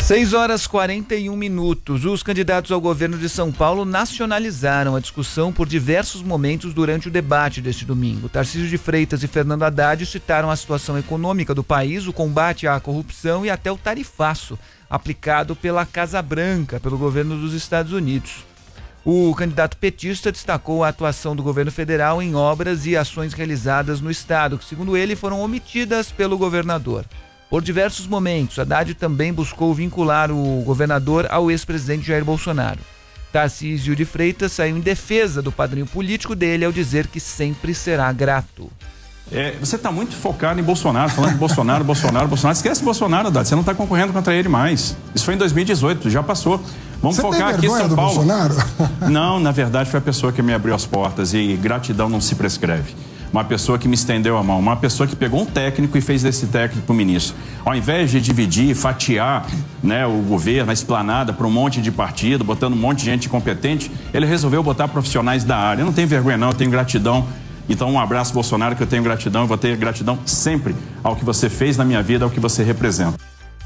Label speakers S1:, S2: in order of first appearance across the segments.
S1: 6h41. Os candidatos ao governo de São Paulo nacionalizaram a discussão por diversos momentos durante o debate deste domingo. Tarcísio de Freitas e Fernando Haddad citaram a situação econômica do país, o combate à corrupção e até o tarifaço aplicado pela Casa Branca, pelo governo dos Estados Unidos. O candidato petista destacou a atuação do governo federal em obras e ações realizadas no estado, que, segundo ele, foram omitidas pelo governador. Por diversos momentos, Haddad também buscou vincular o governador ao ex-presidente Jair Bolsonaro. Tarcísio de Freitas saiu em defesa do padrinho político dele ao dizer que sempre será grato.
S2: Você está muito focado em Bolsonaro, falando de Bolsonaro. Esquece Bolsonaro, Haddad, você não está concorrendo contra ele mais. Isso foi em 2018, já passou. Vamos focar aqui em São Paulo.
S3: Bolsonaro?
S2: Não, na verdade foi a pessoa que me abriu as portas e gratidão não se prescreve. Uma pessoa que me estendeu a mão, uma pessoa que pegou um técnico e fez desse técnico o ministro. Ao invés de dividir, fatiar, o governo, a esplanada para um monte de partido, botando um monte de gente incompetente, ele resolveu botar profissionais da área. Eu não tenho vergonha não, eu tenho gratidão. Então um abraço, Bolsonaro, que eu tenho gratidão, eu vou ter gratidão sempre ao que você fez na minha vida, ao que você representa.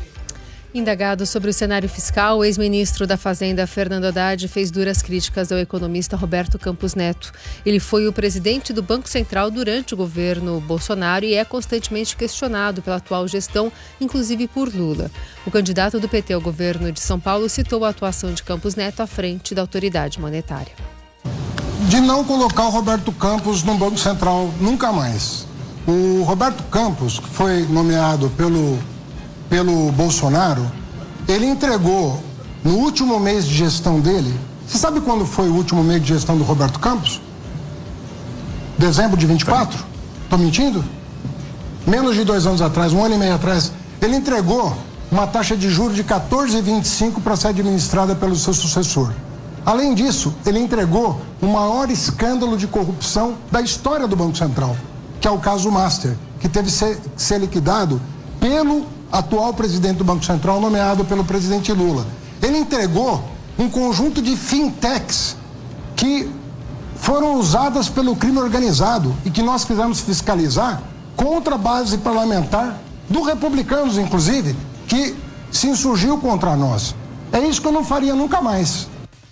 S4: Indagado sobre o cenário fiscal, o ex-ministro da Fazenda, Fernando Haddad, fez duras críticas ao economista Roberto Campos Neto. Ele foi o presidente do Banco Central durante o governo Bolsonaro e é constantemente questionado pela atual gestão, inclusive por Lula. O candidato do PT ao governo de São Paulo citou a atuação de Campos Neto à frente da autoridade monetária.
S3: De não colocar o Roberto Campos no Banco Central nunca mais. O Roberto Campos, que foi nomeado pelo Bolsonaro, ele entregou no último mês de gestão dele. Você sabe quando foi o último mês de gestão do Roberto Campos? Dezembro de 24? Estou mentindo? Menos de 2 anos atrás, 1 ano e meio atrás, ele entregou uma taxa de juros de 14,25 para ser administrada pelo seu sucessor. Além disso, ele entregou o maior escândalo de corrupção da história do Banco Central, que é o caso Master, que teve que ser liquidado pelo atual presidente do Banco Central, nomeado pelo presidente Lula. Ele entregou um conjunto de fintechs que foram usadas pelo crime organizado e que nós quisemos fiscalizar contra a base parlamentar do Republicanos, inclusive, que se insurgiu contra nós. É isso que eu não faria nunca mais.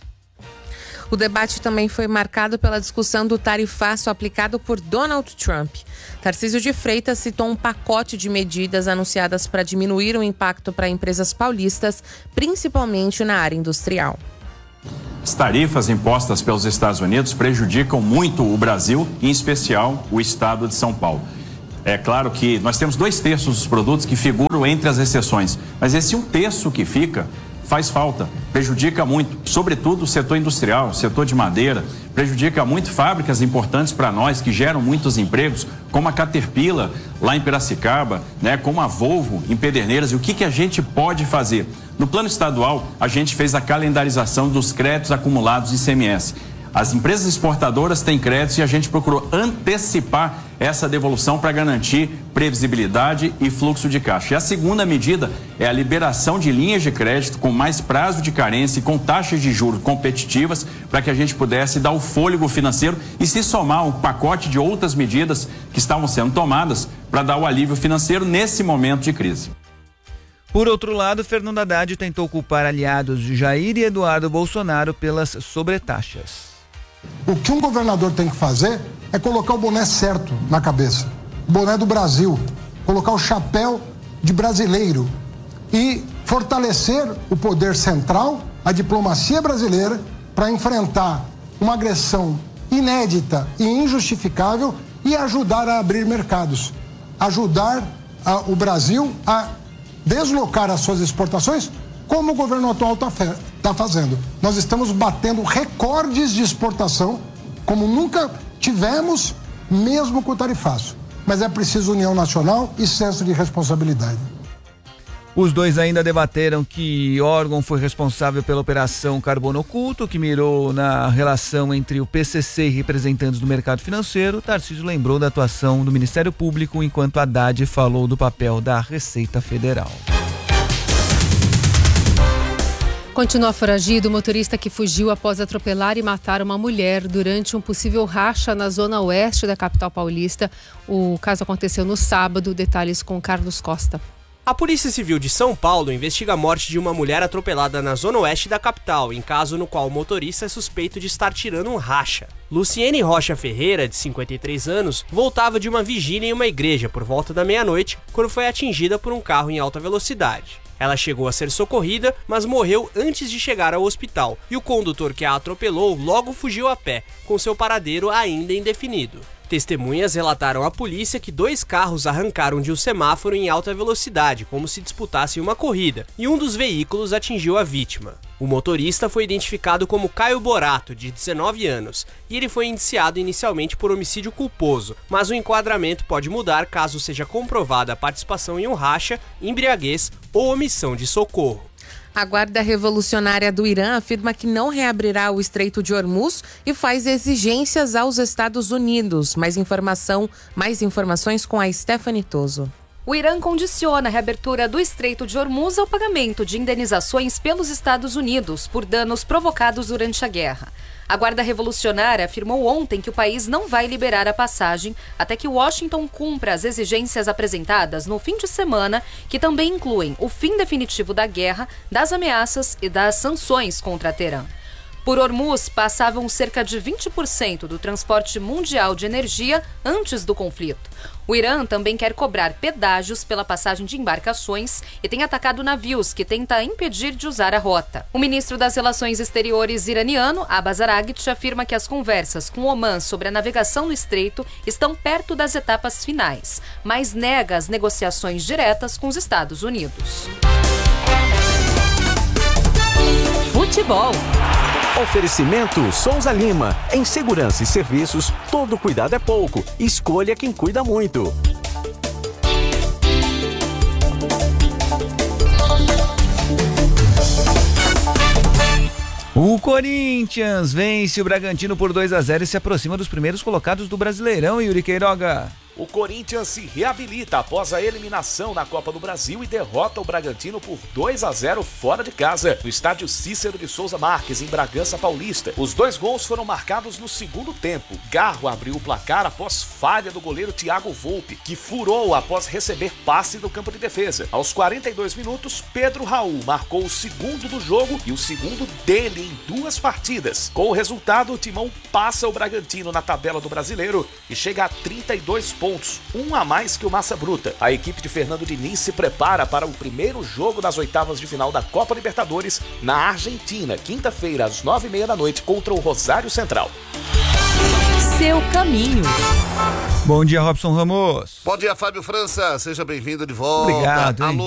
S5: O debate também foi marcado pela discussão do tarifaço aplicado por Donald Trump. Tarcísio de Freitas citou um pacote de medidas anunciadas para diminuir o impacto para empresas paulistas, principalmente na área industrial.
S2: As tarifas impostas pelos Estados Unidos prejudicam muito o Brasil, em especial o estado de São Paulo. É claro que nós temos 2/3 dos produtos que figuram entre as exceções, mas esse 1/3 que fica faz falta, prejudica muito, sobretudo o setor industrial, o setor de madeira, prejudica muito fábricas importantes para nós, que geram muitos empregos, como a Caterpillar, lá em Piracicaba, como a Volvo, em Pederneiras. E o que a gente pode fazer? No plano estadual, a gente fez a calendarização dos créditos acumulados de ICMS. As empresas exportadoras têm créditos e a gente procurou antecipar essa devolução para garantir previsibilidade e fluxo de caixa. E a segunda medida é a liberação de linhas de crédito com mais prazo de carência e com taxas de juros competitivas para que a gente pudesse dar o fôlego financeiro e se somar um pacote de outras medidas que estavam sendo tomadas para dar o alívio financeiro nesse momento de crise.
S1: Por outro lado, Fernando Haddad tentou culpar aliados de Jair e Eduardo Bolsonaro pelas sobretaxas.
S3: O que um governador tem que fazer é colocar o boné certo na cabeça. O boné do Brasil. Colocar o chapéu de brasileiro. E fortalecer o poder central, a diplomacia brasileira, para enfrentar uma agressão inédita e injustificável e ajudar a abrir mercados. Ajudar o Brasil a deslocar as suas exportações, como o governo atual está fazendo. Nós estamos batendo recordes de exportação, como nunca tivemos, mesmo com o tarifaço. Mas é preciso união nacional e senso de responsabilidade.
S1: Os dois ainda debateram que órgão foi responsável pela Operação Carbono Oculto, que mirou na relação entre o PCC e representantes do mercado financeiro. Tarcísio lembrou da atuação do Ministério Público, enquanto Haddad falou do papel da Receita Federal.
S4: Continua foragido o motorista que fugiu após atropelar e matar uma mulher durante um possível racha na zona oeste da capital paulista. O caso aconteceu no sábado. Detalhes com Carlos Costa.
S6: A Polícia Civil de São Paulo investiga a morte de uma mulher atropelada na zona oeste da capital, em caso no qual o motorista é suspeito de estar tirando um racha. Luciene Rocha Ferreira, de 53 anos, voltava de uma vigília em uma igreja por volta da meia-noite, quando foi atingida por um carro em alta velocidade. Ela chegou a ser socorrida, mas morreu antes de chegar ao hospital, e o condutor que a atropelou logo fugiu a pé, com seu paradeiro ainda indefinido. Testemunhas relataram à polícia que 2 carros arrancaram de um semáforo em alta velocidade, como se disputassem uma corrida, e um dos veículos atingiu a vítima. O motorista foi identificado como Caio Borato, de 19 anos, e ele foi indiciado inicialmente por homicídio culposo, mas o enquadramento pode mudar caso seja comprovada a participação em um racha, embriaguez ou omissão de socorro.
S5: A Guarda Revolucionária do Irã afirma que não reabrirá o Estreito de Hormuz e faz exigências aos Estados Unidos. Mais informações com a Stephanie Toso.
S7: O Irã condiciona a reabertura do Estreito de Hormuz ao pagamento de indenizações pelos Estados Unidos por danos provocados durante a guerra. A Guarda Revolucionária afirmou ontem que o país não vai liberar a passagem até que Washington cumpra as exigências apresentadas no fim de semana, que também incluem o fim definitivo da guerra, das ameaças e das sanções contra Teherã. Por Hormuz, passavam cerca de 20% do transporte mundial de energia antes do conflito. O Irã também quer cobrar pedágios pela passagem de embarcações e tem atacado navios que tenta impedir de usar a rota. O ministro das Relações Exteriores iraniano, Abbas Araghchi, afirma que as conversas com Omã sobre a navegação no estreito estão perto das etapas finais, mas nega as negociações diretas com os Estados Unidos.
S8: Futebol. Oferecimento Souza Lima. Em segurança e serviços, todo cuidado é pouco. Escolha quem cuida muito.
S1: O Corinthians vence o Bragantino por 2-0 e se aproxima dos primeiros colocados do Brasileirão, Yuri Queiroga.
S9: O Corinthians se reabilita após a eliminação na Copa do Brasil e derrota o Bragantino por 2-0 fora de casa, no estádio Cícero de Souza Marques, em Bragança Paulista. Os 2 gols foram marcados no segundo tempo. Garro abriu o placar após falha do goleiro Thiago Volpe, que furou após receber passe do campo de defesa. Aos 42 minutos, Pedro Raul marcou o segundo do jogo e o segundo dele em 2 partidas. Com o resultado, o Timão passa o Bragantino na tabela do Brasileiro e chega a 32 pontos. 1 a mais que o Massa Bruta. A equipe de Fernando Diniz se prepara para o primeiro jogo das oitavas de final da Copa Libertadores na Argentina, quinta-feira, às 9h30 da noite, contra o Rosário Central.
S8: Seu caminho.
S1: Bom dia, Robson Ramos.
S10: Bom dia, Fábio França. Seja bem-vindo de volta.
S1: Obrigado, hein?
S10: Alô,